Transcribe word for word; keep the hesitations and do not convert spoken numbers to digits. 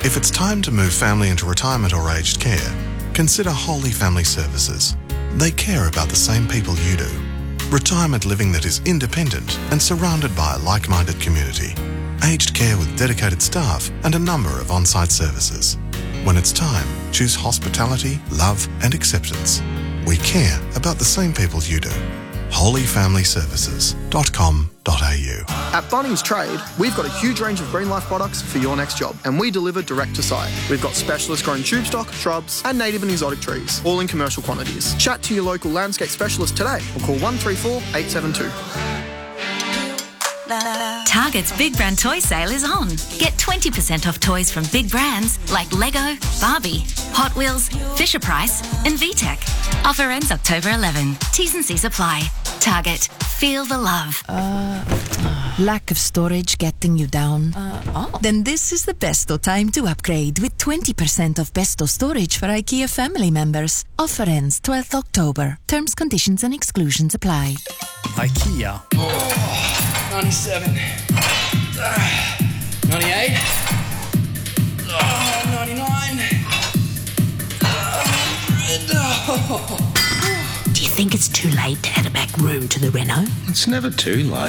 If it's time to move family into retirement or aged care, consider Holy Family Services. They care about the same people you do. Retirement living that is independent and surrounded by a like-minded community. Aged care with dedicated staff and a number of on-site services. When it's time, choose hospitality, love and acceptance. We care about the same people you do. holy family services dot com dot a u. At Bunnings Trade, we've got a huge range of Green Life products for your next job, and we deliver direct to site. We've got specialist grown tube stock, shrubs, and native and exotic trees, all in commercial quantities. Chat to your local landscape specialist today or call one three four, eight seven two. Target's Big Brand Toy Sale is on. Get twenty percent off toys from big brands like Lego, Barbie, Hot Wheels, Fisher-Price and V TEC. Offer ends October eleventh. T's and C's apply. Target. Feel the love. Uh, lack of storage getting you down? Uh, oh. Then this is the besto time to upgrade with twenty percent off besto storage for IKEA family members. Offer ends twelfth October. Terms, conditions and exclusions apply. IKEA. Oh, ninety-seven. Uh, ninety-eight. Oh, ninety-nine. Do you think it's too late to add a back room to the reno? It's never too late.